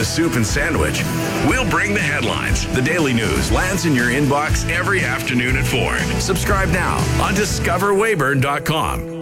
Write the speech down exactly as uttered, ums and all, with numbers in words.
soup and sandwich. We'll bring the headlines. The Daily News lands in your inbox every afternoon at four. Subscribe now on discover weyburn dot com.